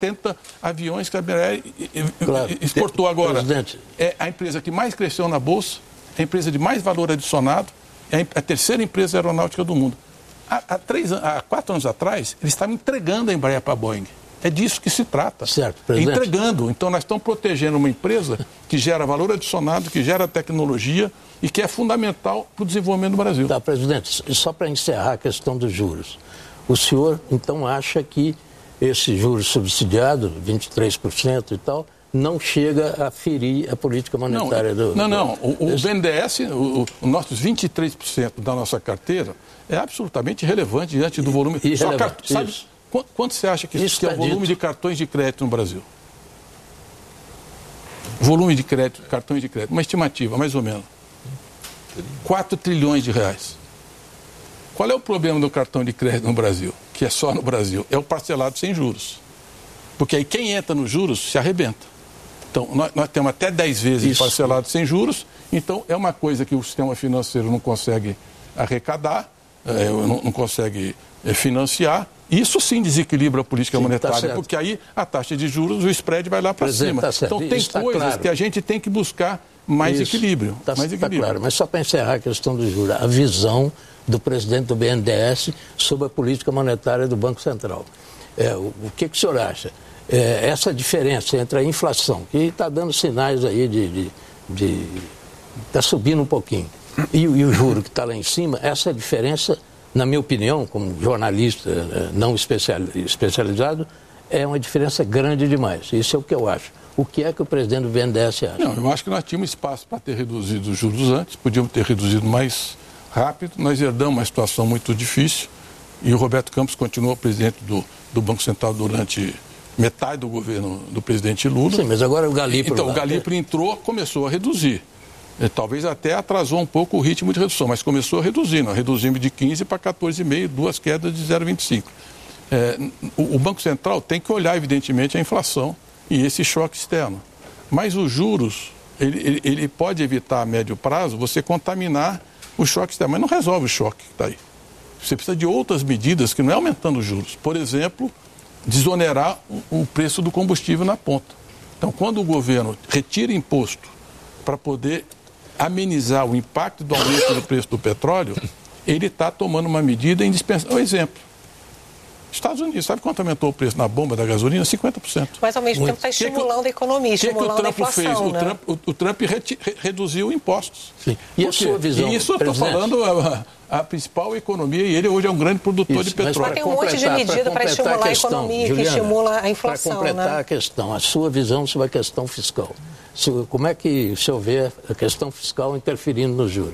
70 aviões que a Embraer exportou. Agora, presidente, é a empresa que mais cresceu na Bolsa, é a empresa de mais valor adicionado, é a terceira empresa aeronáutica do mundo. Há 4 anos atrás, eles estavam entregando a Embraer para a Boeing. É disso que se trata. Certo, presidente. Entregando. Então, nós estamos protegendo uma empresa que gera valor adicionado, que gera tecnologia e que é fundamental para o desenvolvimento do Brasil. Tá, presidente, só para encerrar a questão dos juros. O senhor, então, acha que esse juros subsidiado, 23% e tal, não chega a ferir a política monetária do... Não. O BNDES, os nossos 23% da nossa carteira é absolutamente irrelevante diante do volume... Sabe quanto você acha que é o volume de cartões de crédito no Brasil? Volume de crédito, cartões de crédito, uma estimativa, mais ou menos. 4 trilhões de reais. Qual é o problema do cartão de crédito no Brasil? Que é só no Brasil. É o parcelado sem juros. Porque aí quem entra nos juros se arrebenta. Então, nós temos até 10 vezes parcelado sem juros. Então, é uma coisa que o sistema financeiro não consegue arrecadar, não consegue então isso sim desequilibra a política monetária, porque aí a taxa de juros, o spread vai lá para cima. Então tem coisas que a gente tem que buscar mais equilíbrio. Está claro, mas só para encerrar a questão do juros, a visão do presidente do BNDES sobre a política monetária do Banco Central. O que o senhor acha? Essa diferença entre a inflação, que está dando sinais aí está subindo um pouquinho, e o juro que está lá em cima, essa diferença, na minha opinião, como jornalista não especializado, é uma diferença grande demais. Isso é o que eu acho. O que é que o presidente do BNDES acha? Não, eu acho que nós tínhamos espaço para ter reduzido os juros antes, podíamos ter reduzido mais rápido. Nós herdamos uma situação muito difícil e o Roberto Campos continuou presidente do Banco Central durante metade do governo do presidente Lula. Sim, mas agora o Galíparo... Então, o Galíparo entrou, começou a reduzir. Talvez até atrasou um pouco o ritmo de redução, mas começou a reduzir. Nós reduzimos de 15 para 14,5, 2 quedas de 0,25. O Banco Central tem que olhar, evidentemente, a inflação e esse choque externo. Mas os juros, ele pode evitar a médio prazo você contaminar o choque externo, mas não resolve o choque que está aí. Você precisa de outras medidas que não é aumentando os juros. Por exemplo, desonerar o preço do combustível na ponta. Então, quando o governo retira imposto para poder amenizar o impacto do aumento do preço do petróleo, ele está tomando uma medida indispensável. Um exemplo. Estados Unidos, sabe quanto aumentou o preço na bomba da gasolina? 50%. Mas ao mesmo tempo está estimulando a economia, estimulando a inflação. O Trump reduziu impostos. Sim. E a sua visão? E isso eu estou falando a principal economia, e ele hoje é um grande produtor de petróleo. Mas tem um monte de medida para estimular a economia, Juliana, que estimula a inflação. Para completar a questão, a sua visão sobre a questão fiscal. Como é que o senhor vê a questão fiscal interferindo nos juros?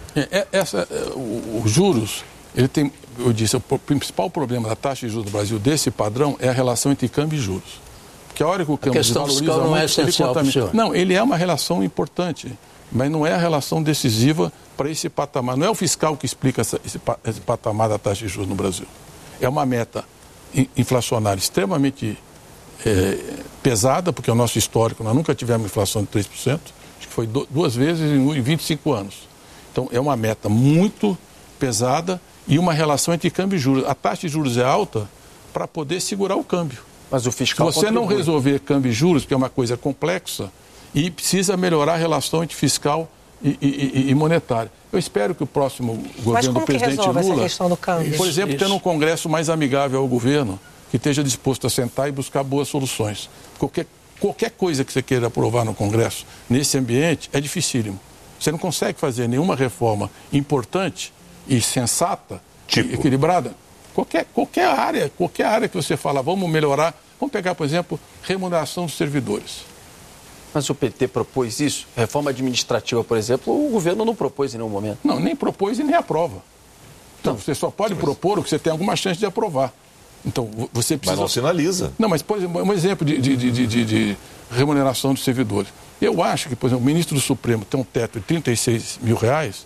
Os juros, ele tem, eu disse, o principal problema da taxa de juros do Brasil desse padrão é a relação entre câmbio e juros. Porque a hora que o câmbio desvaloriza muito, não é essencial para o senhor. Não, ele é uma relação importante, mas não é a relação decisiva para esse patamar. Não é o fiscal que explica esse patamar da taxa de juros no Brasil. É uma meta inflacionária extremamente pesada, porque é o nosso histórico, nós nunca tivemos inflação de 3%, acho que foi 2 vezes em 25 anos. Então, é uma meta muito pesada e uma relação entre câmbio e juros. A taxa de juros é alta para poder segurar o câmbio. Mas o fiscal Se você não resolver câmbio e juros, que é uma coisa complexa, e precisa melhorar a relação entre fiscal e monetária. Eu espero que o próximo governo do presidente Lula, essa questão do câmbio? Por exemplo, tendo um Congresso mais amigável ao governo, que esteja disposto a sentar e buscar boas soluções. Qualquer coisa que você queira aprovar no Congresso, nesse ambiente, é dificílimo. Você não consegue fazer nenhuma reforma importante e sensata, e equilibrada. Qualquer área que você fala, vamos melhorar, vamos pegar, por exemplo, remuneração dos servidores. Mas o PT propôs isso? Reforma administrativa, por exemplo, o governo não propôs em nenhum momento. Não, nem propôs e nem aprova. Então, você só pode propor o que você tem alguma chance de aprovar. Então, você precisa... Mas não sinaliza. Não, mas, por exemplo, um exemplo de remuneração dos servidores. Eu acho que, por exemplo, o ministro do Supremo tem um teto de R$36 mil,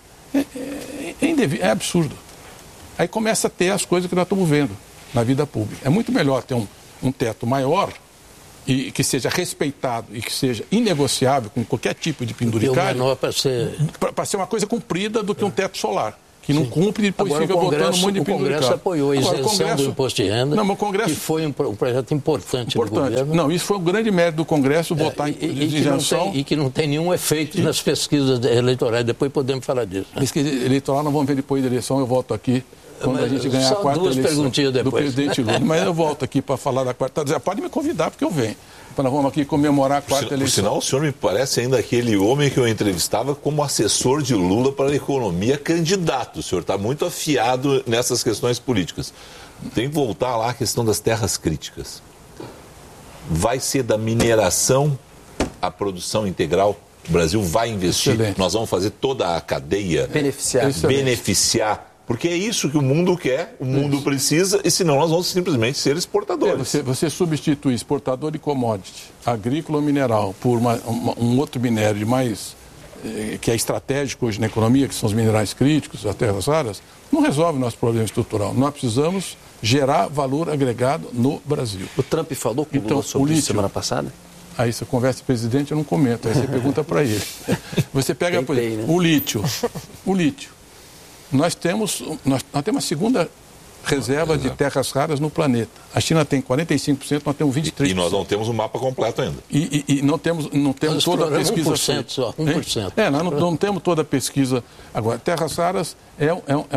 é absurdo. Aí começa a ter as coisas que nós estamos vendo na vida pública. É muito melhor ter um teto maior e que seja respeitado e que seja inegociável com qualquer tipo de penduricalho, para ser uma coisa cumprida do que um teto solar, que não cumpre e depois fica votando um monte de penduricado. O Congresso apoiou a isenção do imposto de renda, que foi um projeto importante do governo. Não, isso foi um grande mérito do Congresso votar em isenção. E que não tem nenhum efeito nas pesquisas eleitorais. Depois podemos falar disso. Pesquisa eleitoral nós vamos ver depois da eleição, eu volto aqui. Quando a gente ganhar a quarta eleição do presidente Lula. Mas eu volto aqui para falar da quarta. Pode me convidar, porque eu venho. Nós vamos aqui comemorar a quarta eleição. Por sinal, o senhor me parece ainda aquele homem que eu entrevistava como assessor de Lula para a economia candidato. O senhor está muito afiado nessas questões políticas. Tem que voltar lá à questão das terras críticas. Vai ser da mineração à produção integral? O Brasil vai investir? Excelente. Nós vamos fazer toda a cadeia? Beneficiar. Porque é isso que o mundo quer, o mundo precisa, e senão nós vamos simplesmente ser exportadores. Você substitui exportador de commodity, agrícola ou mineral, por um outro minério de mais, que é estratégico hoje na economia, que são os minerais críticos, as terras raras, não resolve o nosso problema estrutural. Nós precisamos gerar valor agregado no Brasil. O Trump falou com o Lula sobre isso semana passada? Aí você conversa com o presidente, eu não comento, aí você pergunta para ele. Você pega, por exemplo, o lítio. Nós temos a segunda reserva de terras raras no planeta. A China tem 45%, nós temos 23%. E nós não temos o mapa completo ainda. E não temos toda a pesquisa. 1% só, 1%. Nós não temos toda a pesquisa. Agora, terras raras é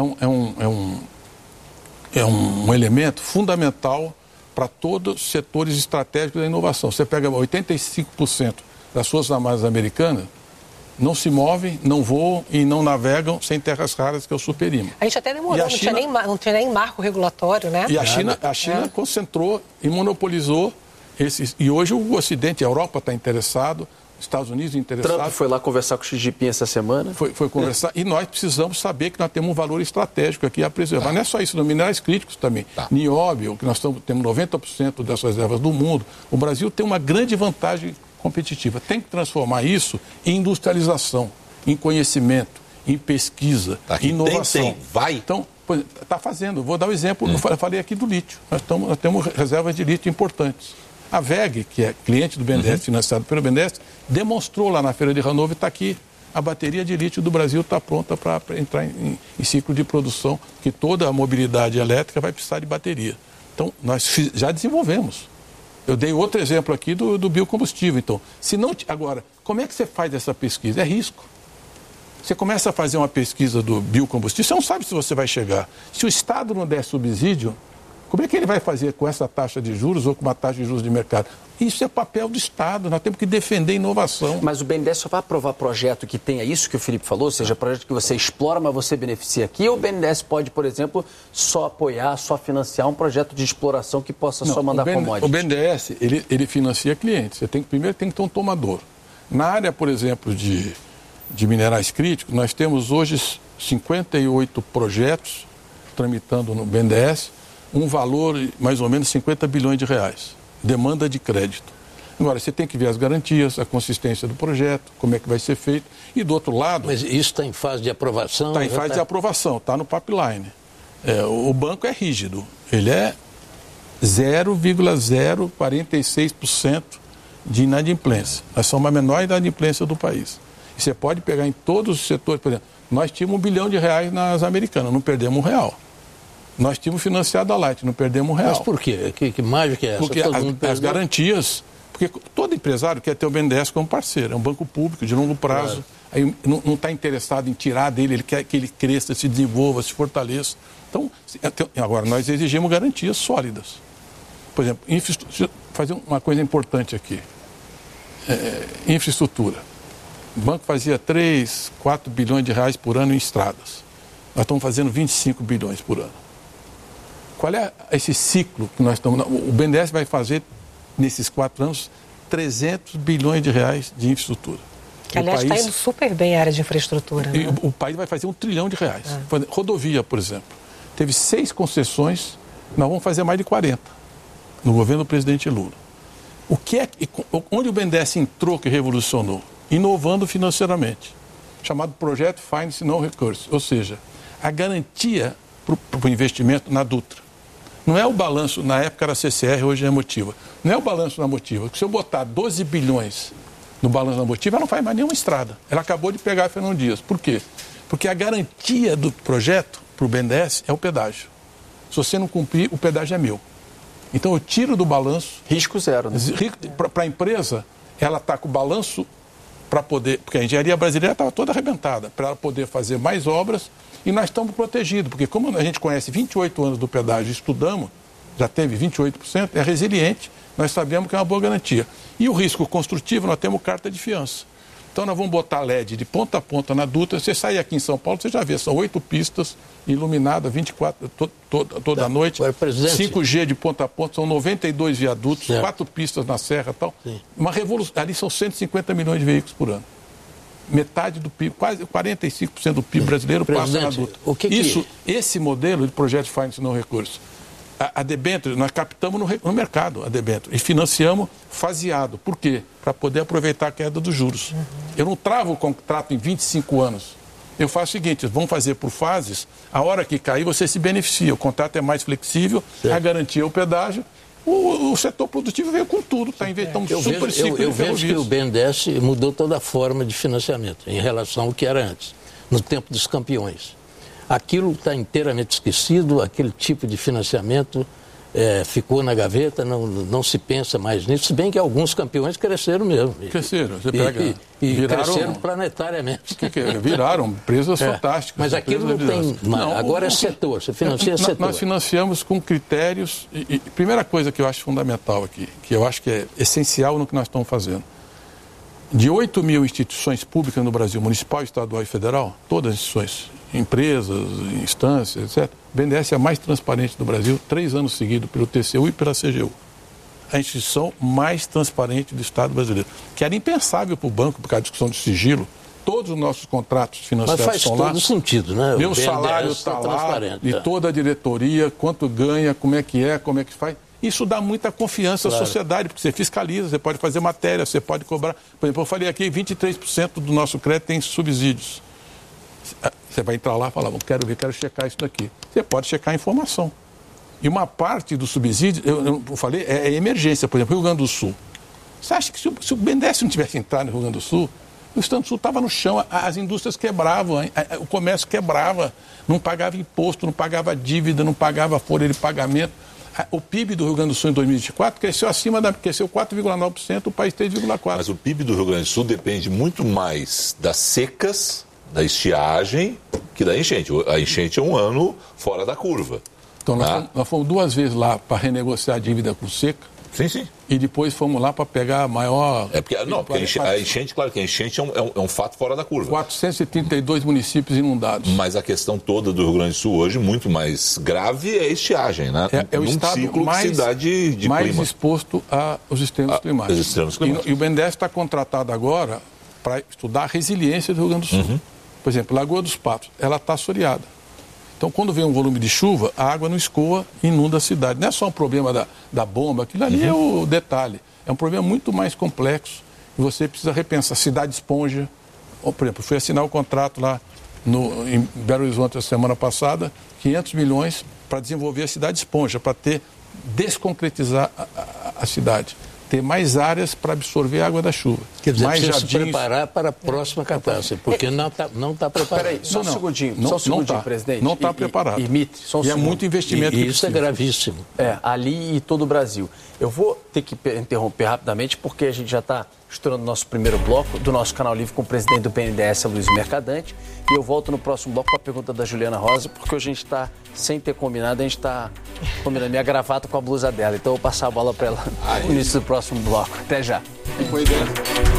um elemento fundamental para todos os setores estratégicos da inovação. Você pega 85% das Forças Armadas Americanas, não se movem, não voam e não navegam sem terras raras, que é o superímã. A gente até demorou, não tinha nem marco regulatório, né? E a China concentrou e monopolizou esses. E hoje o Ocidente, a Europa está interessado, os Estados Unidos interessados. Trump foi lá conversar com o Xi Jinping essa semana. Foi conversar. E nós precisamos saber que nós temos um valor estratégico aqui a preservar. Não é só isso, não, minerais críticos também. Nióbio, que nós temos 90% das reservas do mundo. O Brasil tem uma grande vantagem competitiva. Tem que transformar isso em industrialização, em conhecimento, em pesquisa, em inovação. Vai. Então, está fazendo. Vou dar um exemplo. Eu falei aqui do lítio. Nós temos reservas de lítio importantes. A VEG, que é cliente do BNDES, financiado pelo BNDES, demonstrou lá na Feira de Hannover, está aqui. A bateria de lítio do Brasil está pronta para entrar em ciclo de produção, que toda a mobilidade elétrica vai precisar de bateria. Então, nós já desenvolvemos. Eu dei outro exemplo aqui do biocombustível. Então, agora, como é que você faz essa pesquisa? É risco. Você começa a fazer uma pesquisa do biocombustível, você não sabe se você vai chegar. Se o Estado não der subsídio, como é que ele vai fazer com essa taxa de juros ou com uma taxa de juros de mercado? Isso é papel do Estado, nós temos que defender a inovação. Mas o BNDES só vai aprovar projeto que tenha isso que o Felipe falou, ou seja, projeto que você explora, mas você beneficia aqui, ou o BNDES pode, por exemplo, só apoiar, só financiar um projeto de exploração que possa só mandar commodity? O BNDES, ele financia clientes. Primeiro tem que ter um tomador. Na área, por exemplo, de minerais críticos, nós temos hoje 58 projetos tramitando no BNDES, um valor de mais ou menos 50 bilhões de reais. Demanda de crédito. Agora, você tem que ver as garantias, a consistência do projeto, como é que vai ser feito. E do outro lado... Mas isso está em fase de aprovação? Está em fase de aprovação, está no pipeline. O banco é rígido. Ele é 0,046% de inadimplência. Nós somos a menor inadimplência do país. E você pode pegar em todos os setores. Por exemplo, nós tínhamos R$1 bilhão nas Americanas, não perdemos R$1. Nós tínhamos financiado a Light, não perdemos R$1. Mas por quê? Que mágica é essa? Porque as garantias... Porque todo empresário quer ter o BNDES como parceiro. É um banco público, de longo prazo. Claro. Aí não está interessado em tirar dele, ele quer que ele cresça, se desenvolva, se fortaleça. Então, agora, nós exigimos garantias sólidas. Por exemplo, fazer uma coisa importante aqui. Infraestrutura. O banco fazia 3, 4 bilhões de reais por ano em estradas. Nós estamos fazendo 25 bilhões por ano. Qual é esse ciclo que nós estamos... O BNDES vai fazer, nesses 4 anos, 300 bilhões de reais de infraestrutura. Que, aliás, está indo super bem a área de infraestrutura. Né? O país vai fazer R$1 trilhão. Rodovia, por exemplo. Teve 6 concessões, nós vamos fazer mais de 40 no governo do presidente Lula. Onde o BNDES entrou que revolucionou? Inovando financeiramente. Chamado Projeto Finance No Recourse. Ou seja, a garantia para o investimento na Dutra. Não é o balanço, na época era CCR, hoje é Motiva. Não é o balanço na Motiva. Se eu botar 12 bilhões no balanço da Motiva, ela não faz mais nenhuma estrada. Ela acabou de pegar a Fernão Dias. Por quê? Porque a garantia do projeto para o BNDES é o pedágio. Se você não cumprir, o pedágio é meu. Então eu tiro do balanço... Risco zero, né? Para a empresa, ela está com o balanço para poder... Porque a engenharia brasileira estava toda arrebentada, para ela poder fazer mais obras e nós estamos protegidos. Porque como a gente conhece 28 anos do pedágio, estudamos, já teve 28%, é resiliente, nós sabemos que é uma boa garantia. E o risco construtivo, nós temos carta de fiança. Então nós vamos botar LED de ponta a ponta na Dutra. Você sai aqui em São Paulo, você já vê, são 8 pistas iluminadas 24, toda a noite. 5G de ponta a ponta, são 92 viadutos, 4 pistas na serra e tal. Sim. Uma revolução. Ali são 150 milhões de veículos por ano. Metade do PIB, quase 45% do PIB brasileiro passa na Dutra. Esse modelo de projeto de finance não recurso. A debênture, nós captamos no mercado a debênture e financiamos faseado. Por quê? Para poder aproveitar a queda dos juros. Eu não travo o contrato em 25 anos. Eu faço o seguinte, vamos fazer por fases, a hora que cair você se beneficia. O contrato é mais flexível, a garantia é o pedágio. O setor produtivo veio com tudo, está inventando super ciclo. Eu vejo que o BNDES mudou toda a forma de financiamento em relação ao que era antes, no tempo dos campeões. Aquilo está inteiramente esquecido, aquele tipo de financiamento ficou na gaveta, não se pensa mais nisso, se bem que alguns campeões cresceram mesmo. Cresceram, você pega... viraram, cresceram planetariamente. Viraram empresas fantásticas. Mas aquilo não tem... Agora é setor, você financia setor. Nós financiamos com critérios... Primeira coisa que eu acho fundamental aqui, que eu acho que é essencial no que nós estamos fazendo. De 8 mil instituições públicas no Brasil, municipal, estadual e federal, todas as instituições, empresas, instâncias, etc. O BNDES é a mais transparente do Brasil, 3 anos seguidos pelo TCU e pela CGU. A instituição mais transparente do Estado brasileiro. Que era impensável para o banco, por causa da discussão de sigilo. Todos os nossos contratos financeiros estão lá. Mas faz todo sentido, né? Meu salário está lá, de toda a diretoria, quanto ganha, como é que faz. Isso dá muita confiança à sociedade, porque você fiscaliza, você pode fazer matéria, você pode cobrar. Por exemplo, eu falei aqui, 23% do nosso crédito tem subsídios. Você vai entrar lá e falar, quero checar isso daqui. Você pode checar a informação. E uma parte do subsídio, eu falei, é emergência. Por exemplo, Rio Grande do Sul. Você acha que se o BNDES não tivesse entrado no Rio Grande do Sul, o Estado do Sul estava no chão, as indústrias quebravam, o comércio quebrava, não pagava imposto, não pagava dívida, não pagava folha de pagamento. O PIB do Rio Grande do Sul em 2024 cresceu cresceu 4,9%, o país 3,4%. Mas o PIB do Rio Grande do Sul depende muito mais das secas, da estiagem, que da enchente. A enchente é um ano fora da curva. Então nós fomos 2 vezes lá para renegociar a dívida com seca. Sim. E depois fomos lá para pegar a maior... Porque a enchente, claro que a enchente é um fato fora da curva. 432 municípios inundados. Mas a questão toda do Rio Grande do Sul hoje, muito mais grave, é a estiagem, né? É o estado ciclo mais, que se dá de mais clima. exposto aos extremos climáticos. Os extremos climáticos. E o BNDES está contratado agora para estudar a resiliência do Rio Grande do Sul. Por exemplo, Lagoa dos Patos, ela está assoreada. Então, quando vem um volume de chuva, a água não escoa e inunda a cidade. Não é só um problema da bomba, aquilo ali é o detalhe. É um problema muito mais complexo e você precisa repensar. Cidade esponja. Por exemplo, fui assinar o contrato lá em Belo Horizonte a semana passada, 500 milhões para desenvolver a cidade esponja, para desconcretizar a cidade. Ter mais áreas para absorver a água da chuva. Quer dizer, mais precisa se preparar para a próxima catástrofe, porque não está preparado. Peraí, só um segundinho, presidente. Não está preparado. E é muito investimento. E isso é gravíssimo. Ali e todo o Brasil. Eu vou ter que interromper rapidamente, porque a gente já está estourando o nosso primeiro bloco do nosso Canal Livre com o presidente do BNDES, Luiz Mercadante. E eu volto no próximo bloco com a pergunta da Juliana Rosa, porque hoje a gente está, sem ter combinado, a gente está combinando minha gravata com a blusa dela. Então eu vou passar a bola para ela no início do próximo bloco. Até já.